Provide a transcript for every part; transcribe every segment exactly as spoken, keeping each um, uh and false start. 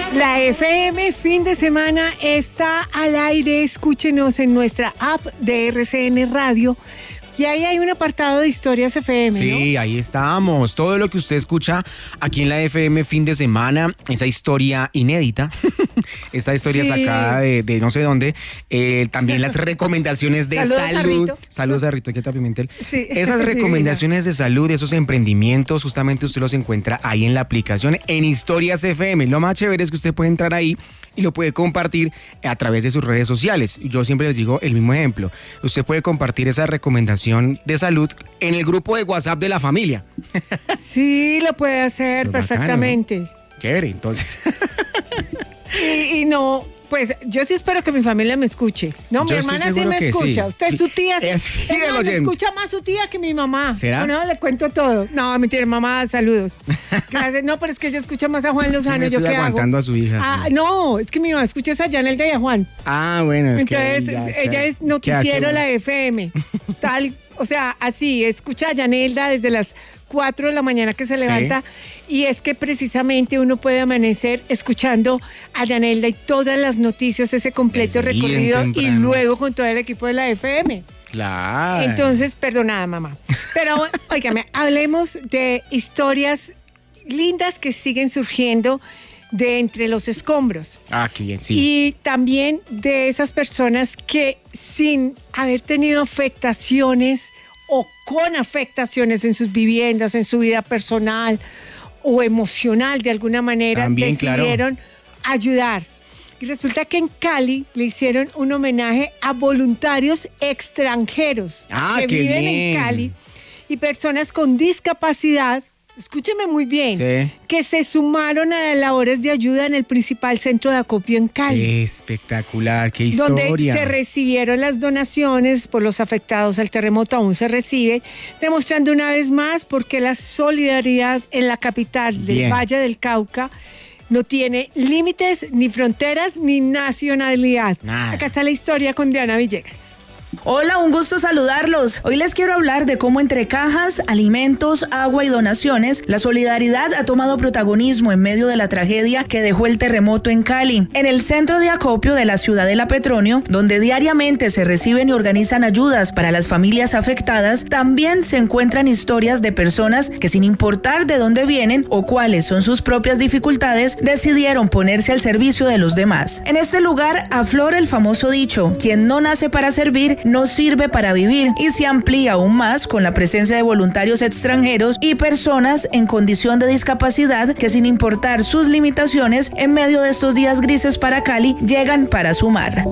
La F M fin de semana está al aire. Escúchenos en nuestra app de R C N Radio. Y ahí hay un apartado de historias F M, Sí, ¿no? ahí estamos. Todo lo que usted escucha aquí en la F M fin de semana, esa historia inédita, esta historia Sí. sacada de, de no sé dónde, eh, también las recomendaciones de Saludos a salud. Rito. Saludos a Rito, Quieta Pimentel. Sí. Esas recomendaciones de salud, esos emprendimientos, justamente usted los encuentra ahí en la aplicación, en Historias F M. Lo más chévere es que usted puede entrar ahí y lo puede compartir a través de sus redes sociales. Yo siempre les digo el mismo ejemplo. Usted puede compartir esa recomendación de salud en el grupo de WhatsApp de la familia. Sí, lo puede hacer Pues bacano, perfectamente. ¿no? Chévere, entonces. Y, y no, pues yo sí espero que mi familia me escuche. No, Yo mi estoy hermana sí seguro me que escucha. sí. Usted es Sí. su tía. Es fiel Es más, me oyente. escucha más su tía que mi mamá. ¿Será? Bueno, le cuento todo. No, mentira, mamá, saludos. Gracias. No, pero es que ella escucha más a Juan Lozano. Me ¿Yo estoy qué hago? aguantando a su hija. Ah, Sí. no, es que mi mamá escucha a Yanelda y a Juan. Ah, bueno, es Entonces, que ahí ya, ella ¿qué- es qué noticiero hace la uno? F M. Tal, o sea, así, escucha a Yanelda desde las cuatro de la mañana que se Sí. levanta. Y es que precisamente uno puede amanecer escuchando a Yanelda y todas las noticias, ese completo Desde bien recorrido y temprano. luego con todo el equipo de la F M. Claro. Entonces, perdonada, mamá. Pero, óigame, hablemos de historias lindas que siguen surgiendo de entre los escombros. Ah, qué bien, sí. Y también de esas personas que sin haber tenido afectaciones o con afectaciones en sus viviendas, en su vida personal o emocional de alguna manera, También, claro. decidieron ayudar. Y resulta que en Cali le hicieron un homenaje a voluntarios extranjeros Ah, que qué viven bien. en Cali y personas con discapacidad. Escúcheme muy bien, Sí. que se sumaron a las labores de ayuda en el principal centro de acopio en Cali, Espectacular, qué donde historia. se recibieron las donaciones por los afectados al terremoto, aún se recibe, demostrando una vez más por qué la solidaridad en la capital del Bien. Valle del Cauca no tiene límites, ni fronteras, ni nacionalidad. Nada. Acá está la historia con Diana Villegas. Hola, un gusto saludarlos. Hoy les quiero hablar de cómo entre cajas, alimentos, agua y donaciones, la solidaridad ha tomado protagonismo en medio de la tragedia que dejó el terremoto en Cali. En el centro de acopio de la Ciudadela Petronio, donde diariamente se reciben y organizan ayudas para las familias afectadas, también se encuentran historias de personas que, sin importar de dónde vienen o cuáles son sus propias dificultades, decidieron ponerse al servicio de los demás. En este lugar aflora el famoso dicho: quien no nace para servir, no sirve para vivir, y se amplía aún más con la presencia de voluntarios extranjeros y personas en condición de discapacidad que, sin importar sus limitaciones, en medio de estos días grises para Cali, llegan para sumar.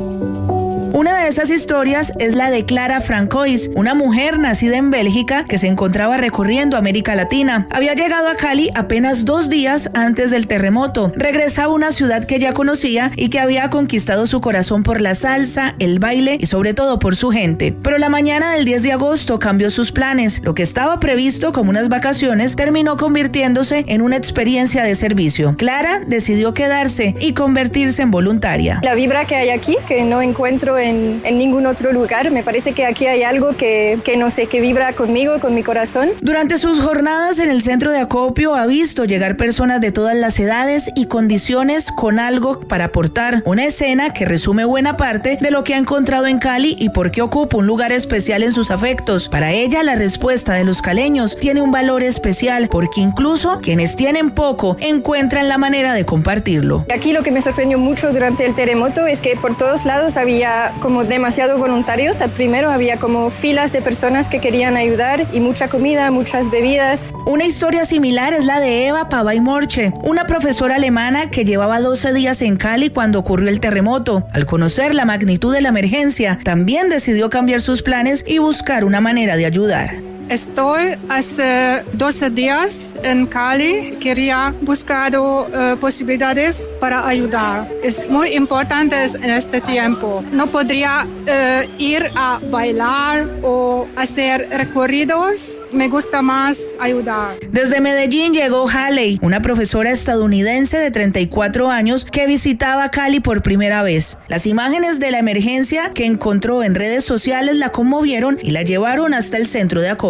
Una de esas historias es la de Clara Francois, una mujer nacida en Bélgica que se encontraba recorriendo América Latina. Había llegado a Cali apenas dos días antes del terremoto. Regresaba a una ciudad que ya conocía y que había conquistado su corazón por la salsa, el baile y sobre todo por su gente. Pero la mañana del diez de agosto cambió sus planes. Lo que estaba previsto como unas vacaciones terminó convirtiéndose en una experiencia de servicio. Clara decidió quedarse y convertirse en voluntaria. La vibra que hay aquí, que no encuentro en, en ningún otro lugar, me parece que aquí hay algo que, que no sé, que vibra conmigo, con mi corazón. Durante sus jornadas en el centro de acopio ha visto llegar personas de todas las edades y condiciones con algo para aportar. Una escena que resume buena parte de lo que ha encontrado en Cali y por qué ocupa un lugar especial en sus afectos. Para ella, la respuesta de los caleños tiene un valor especial porque incluso quienes tienen poco encuentran la manera de compartirlo. Aquí lo que me sorprendió mucho durante el terremoto es que por todos lados había como demasiados voluntarios. Al primero había como filas de personas que querían ayudar y mucha comida, muchas bebidas. Una historia similar es la de Eva Pavay-Morche, una profesora alemana que llevaba doce días en Cali cuando ocurrió el terremoto. Al conocer la magnitud de la emergencia, también decidió cambiar sus planes y buscar una manera de ayudar. Estoy hace doce días en Cali. Quería buscar uh, posibilidades para ayudar. Es muy importante en este tiempo. No podría uh, ir a bailar o hacer recorridos. Me gusta más ayudar. Desde Medellín llegó Haley, una profesora estadounidense de treinta y cuatro años que visitaba Cali por primera vez. Las imágenes de la emergencia que encontró en redes sociales la conmovieron y la llevaron hasta el centro de acopio.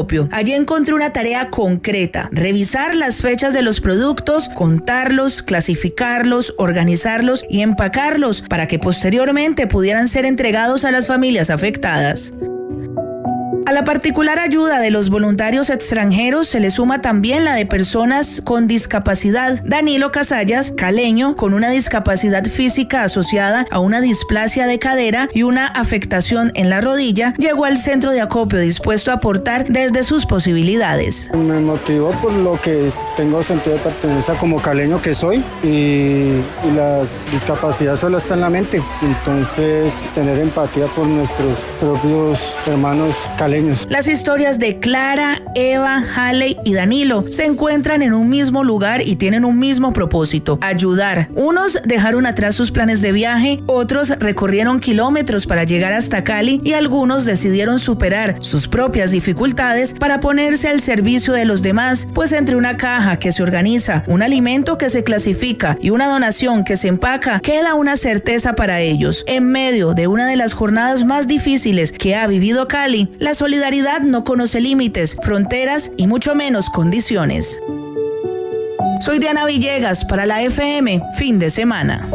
Acopio. Allí encontré una tarea concreta: revisar las fechas de los productos, contarlos, clasificarlos, organizarlos y empacarlos para que posteriormente pudieran ser entregados a las familias afectadas. A la particular ayuda de los voluntarios extranjeros se le suma también la de personas con discapacidad. Danilo Casallas, caleño, con una discapacidad física asociada a una displasia de cadera y una afectación en la rodilla, llegó al centro de acopio dispuesto a aportar desde sus posibilidades. Me motivó por lo que tengo sentido de pertenencia como caleño que soy y, y la discapacidad solo está en la mente. Entonces, tener empatía por nuestros propios hermanos caleños. Las historias de Clara, Eva, Haley y Danilo se encuentran en un mismo lugar y tienen un mismo propósito: ayudar. Unos dejaron atrás sus planes de viaje, otros recorrieron kilómetros para llegar hasta Cali y algunos decidieron superar sus propias dificultades para ponerse al servicio de los demás, pues entre una caja que se organiza, un alimento que se clasifica y una donación que se empaca, queda una certeza para ellos. En medio de una de las jornadas más difíciles que ha vivido Cali, la solidaridad no conoce límites, fronteras y mucho menos condiciones. Soy Diana Villegas para la F M Fin de Semana.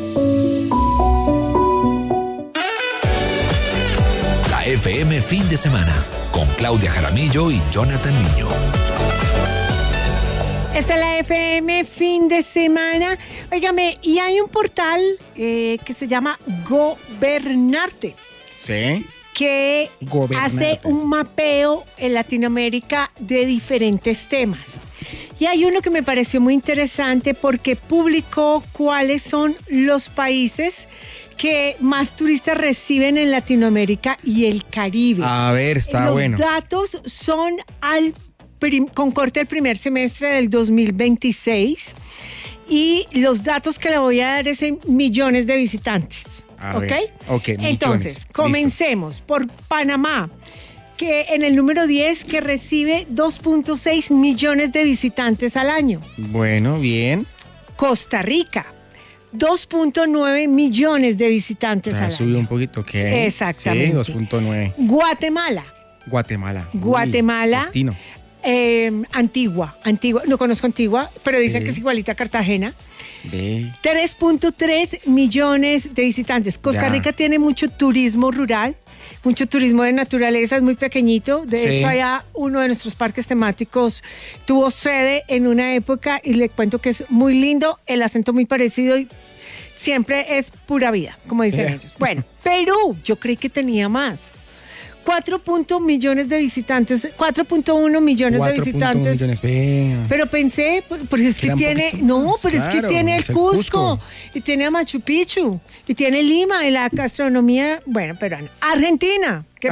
La F M Fin de Semana con Claudia Jaramillo y Jonathan Niño. Esta es la F M Fin de Semana. Óigame, y hay un portal eh, que se llama Gobernarte. Sí. Que hace un mapeo en Latinoamérica de diferentes temas. Y hay uno que me pareció muy interesante porque publicó cuáles son los países que más turistas reciben en Latinoamérica y el Caribe. A ver, está los bueno. Los datos son al prim- con corte del primer semestre del dos mil veintiséis y los datos que le voy a dar es en millones de visitantes. A ¿Ok? ver, ok, Entonces, millones. comencemos Listo. por Panamá, que en el número diez, que recibe dos punto seis millones de visitantes al año. Bueno, bien. Costa Rica, dos punto nueve millones de visitantes Ha al subido año. un poquito, ¿ok? Exactamente. Sí, dos punto nueve. Guatemala, Guatemala. Uy, Guatemala. destino. eh, Antigua, Antigua, no conozco Antigua, pero dicen Sí. que es igualita a Cartagena. Ve. tres punto tres millones de visitantes. Costa Ya. Rica tiene mucho turismo rural, mucho turismo de naturaleza, es muy pequeñito. De Sí. hecho, allá uno de nuestros parques temáticos tuvo sede en una época y le cuento que es muy lindo, el acento muy parecido y siempre es pura vida, como dicen Eh. ellos. Bueno, Perú, yo creí que tenía más. cuatro punto uno millones de visitantes, cuatro punto uno millones de cuatro punto uno visitantes. millones. Ve. Pero pensé, pues es que Era un tiene, poquito no, más, pero es que claro, tiene el es el Cusco, Cusco. y tiene a Machu Picchu, y tiene Lima, y la gastronomía, bueno, peruana. Argentina, que